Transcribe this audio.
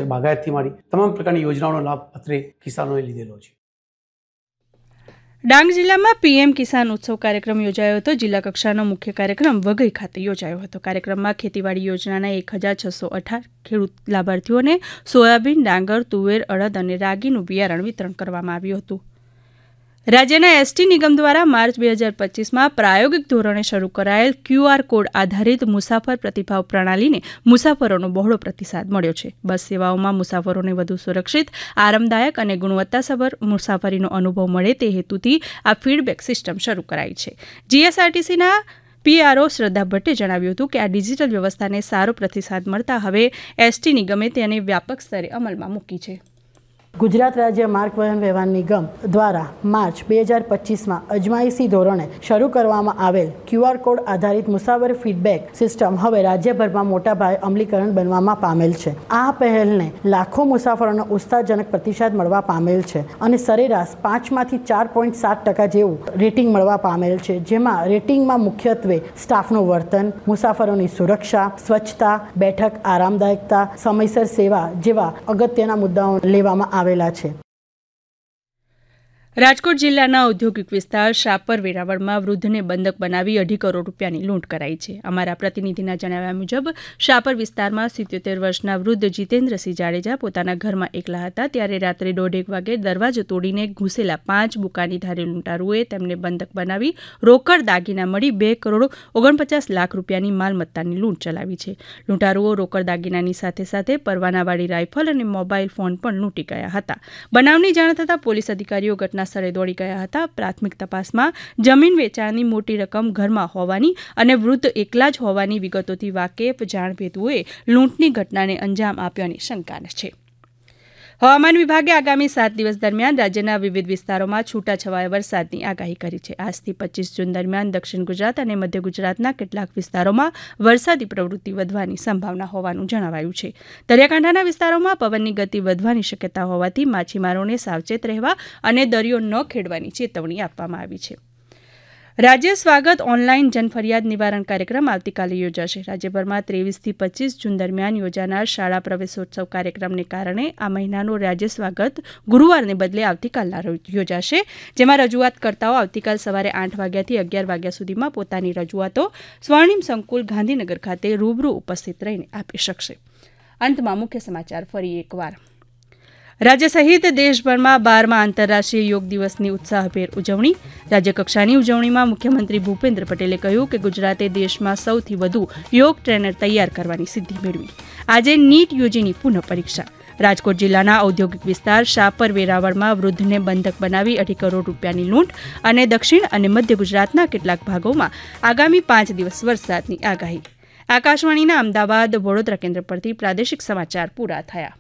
બાગાયતથી માંડી તમામ પ્રકારની યોજનાઓનો લાભ અત્રે કિસાનોએ લીધેલો છે. ડાંગ જિલ્લામાં પીએમ કિસાન ઉત્સવ કાર્યક્રમ યોજાયો હતો. જિલ્લા કક્ષાનો મુખ્ય કાર્યક્રમ વઘઈ ખાતે યોજાયો હતો. કાર્યક્રમમાં ખેતીવાડી યોજનાના 1618 ખેડૂત લાભાર્થીઓને સોયાબીન, ડાંગર, તુવેર, અડદ અને રાગીનું બિયારણ વિતરણ કરવામાં આવ્યું હતું. રાજ્યના એસટી નિગમ દ્વારા માર્ચ 2025માં પ્રાયોગિક ધોરણે શરૂ કરાયેલ QR કોડ આધારિત મુસાફર પ્રતિભાવ પ્રણાલીને મુસાફરોનો બહોળો પ્રતિસાદ મળ્યો છે. બસ સેવાઓમાં મુસાફરોને વધુ સુરક્ષિત, આરામદાયક અને ગુણવત્તાસભર મુસાફરીનો અનુભવ મળે તે હેતુથી આ ફીડબેક સિસ્ટમ શરૂ કરાઈ છે. GSRTCના PRO શ્રદ્ધા ભટ્ટે જણાવ્યું હતું કે આ ડિજિટલ વ્યવસ્થાને સારો પ્રતિસાદ મળતા હવે એસટી નિગમે તેને વ્યાપક સ્તરે અમલમાં મૂકી છે. ગુજરાત રાજ્ય માર્ગ પરિવહન વ્યવહાર નિગમ દ્વારા માર્ચ 2025માં અજમાયશી ધોરણે શરૂ કરવામાં આવેલ QR કોડ આધારિત મુસાફર ફીડબેક સિસ્ટમ હવે રાજ્યભરમાં મોટા પાયે અમલીકરણ બનવામાં પામેલ છે. આ પહેલને લાખો મુસાફરોનો ઉત્સાહજનક પ્રતિસાદ મળવા પામેલ છે અને સરેરાશ 5માંથી 4.7% જેવું રેટિંગ મળવા પામેલ છે. જેમાં રેટિંગમાં મુખ્યત્વે સ્ટાફનું વર્તન, મુસાફરોની સુરક્ષા, સ્વચ્છતા, બેઠક આરામદાયકતા, સમયસર સેવા જેવા અગત્યના મુદ્દાઓ લેવામાં આવેલા છે. રાજકોટ જિલ્લાના ઔદ્યોગિક વિસ્તાર શાપર વેરાવળમાં વૃદ્ધને બંધક બનાવી 2.5 કરોડ રૂપિયાની લૂંટ કરાઈ છે. અમારા પ્રતિનિધિના જણાવ્યા મુજબ શાપર વિસ્તારમાં 77 વર્ષના વૃદ્ધ જીતેન્દ્રસિંહ જાડેજા પોતાના ઘરમાં એકલા હતા ત્યારે રાત્રે 1:30 વાગે દરવાજો તોડીને ઘૂસેલા 5 બુકાનીધારી લૂંટારુઓએ તેમને બંધક બનાવી રોકડ દાગીના મળી 2.49 લાખ રૂપિયાની માલમત્તાની લૂંટ ચલાવી છે. લૂંટારુઓ રોકડ દાગીનાની સાથે સાથે પરવાનાવાળી રાઇફલ અને મોબાઈલ ફોન પણ લૂંટી ગયા હતા. બનાવની જાણ થતાં પોલીસ અધિકારીઓ ઘટના સ્થળે દોડી ગયા હતા. પ્રાથમિક તપાસમાં જમીન વેચાણની મોટી રકમ ઘરમાં હોવાની અને વૃદ્ધ એકલા જ હોવાની વિગતોથી વાકેફ જાણભેદુઓએ લૂંટની ઘટનાને અંજામ આપ્યાની શંકા છે. હવામાન વિભાગે આગામી 7 દિવસ દરમિયાન રાજ્યના વિવિધ વિસ્તારોમાં છૂટાછવાયા વરસાદની આગાહી કરી છે. આજથી 25 જૂન દરમિયાન દક્ષિણ ગુજરાત અને મધ્ય ગુજરાતના કેટલાક વિસ્તારોમાં વરસાદી પ્રવૃત્તિ વધવાની સંભાવના હોવાનું જણાવાયું છે. દરિયાકાંઠાના વિસ્તારોમાં પવનની ગતિ વધવાની શક્યતા હોવાથી માછીમારોને સાવચેત રહેવા અને દરિયો ન ખેડવાની ચેતવણી આપવામાં આવી છે. રાજ્ય સ્વાગત ઓનલાઈન જનફરિયાદ નિવારણ કાર્યક્રમ આવતીકાલે યોજાશે. રાજ્યભરમાં 23થી 25 જૂન દરમિયાન યોજાનાર શાળા પ્રવેશોત્સવ કાર્યક્રમને કારણે આ મહિનાનું રાજ્ય સ્વાગત ગુરુવારને બદલે આવતીકાલના યોજાશે. જેમાં રજૂઆતકર્તાઓ આવતીકાલ સવારે 8 વાગ્યાથી 11 વાગ્યા સુધીમાં પોતાની રજૂઆતો સ્વર્ણિમ સંકુલ ગાંધીનગર ખાતે રૂબરૂ ઉપસ્થિત રહીને આપી શકશે. અંતમાં મુખ્ય સમાચાર ફરી એકવાર. રાજ્ય સહિત દેશભરમાં 12મા આંતરરાષ્ટ્રીય યોગ દિવસની ઉત્સાહભેર ઉજવણી. રાજ્યકક્ષાની ઉજવણીમાં મુખ્યમંત્રી ભૂપેન્દ્ર પટેલે કહ્યું કે ગુજરાતે દેશમાં સૌથી વધુ યોગ ટ્રેનર તૈયાર કરવાની સિદ્ધિ મેળવી. આજે નીટ યુજીની પુનઃ પરીક્ષા. રાજકોટ જિલ્લાના ઔદ્યોગિક વિસ્તાર શાપર વેરાવળમાં વૃદ્ધને બંધક બનાવી 2.5 કરોડ રૂપિયાની લૂંટ અને દક્ષિણ અને મધ્ય ગુજરાતના કેટલાક ભાગોમાં આગામી 5 દિવસ વરસાદની આગાહી. આકાશવાણીના અમદાવાદ વડોદરા કેન્દ્ર પરથી પ્રાદેશિક સમાચાર પૂરા થયા.